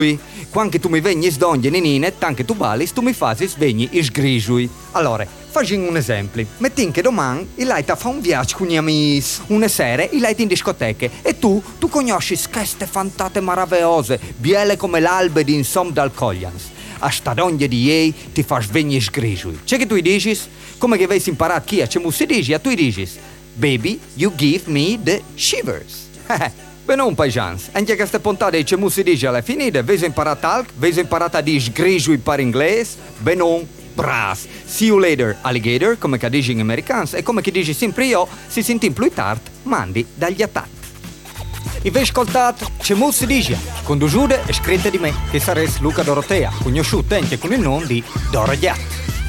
Quando tu mi vegni sdoglie nenine, tanche tu balis, tu mi fasi svegni isgrisui. Allora, facci un esempio. Metti che domani il lei fa un viaggio con gli amici, una sera il lei in discoteche e tu conosci queste fantate meravigliose, biele come l'albe di Insom dal Coglians. A stadoglie di ei ti fa svegni isgrisui. C'è che tu dici? Come che avessi imparato chi a c'è si dici, a tu dici, baby, you give me the shivers. Benon, paesans, anche queste puntate c'è si dice alla finita, avete imparato talc, avete imparato a dire sgrisui per inglese, benon, bras. See you later, alligator, come che dici in americano, e come che dici sempre io, si senti più tardi, mandi dagli attacchi. Invece ascoltato, c'è si dice, conduciuta e scritta di me, che saresti Luca Dorotea, conosciuto anche con il nome di Doro Gat.